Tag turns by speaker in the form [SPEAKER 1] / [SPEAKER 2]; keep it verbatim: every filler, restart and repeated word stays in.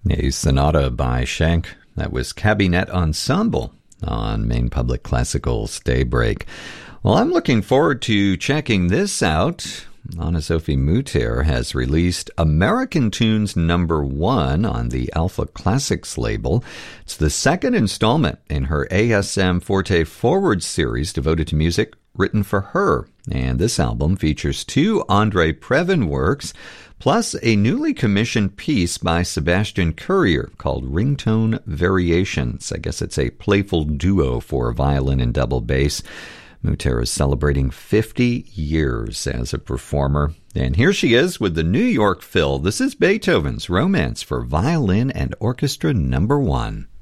[SPEAKER 1] A sonata by Schenk. That was Cabinet Ensemble on Maine Public Classical's Daybreak. Well, I'm looking forward to checking this out. Anna-Sophie Mutter has released American Tunes Number One on the Alpha Classics label. It's the second installment in her A S M Forte Forward series devoted to music written for her. And this album features two Andre Previn works, plus a newly commissioned piece by Sebastian Courier called Ringtone Variations. I guess it's a playful duo for violin and double bass. Mutter is celebrating fifty years as a performer. And here she is with the New York Phil. This is Beethoven's Romance for Violin and Orchestra Number One.